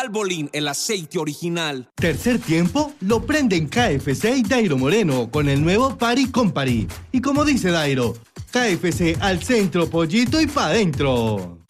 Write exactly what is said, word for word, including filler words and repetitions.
Albolín, el aceite original. Tercer tiempo lo prenden K F C y Dairo Moreno con el nuevo Party con Party. Y como dice Dairo, K F C al centro, pollito y pa' dentro.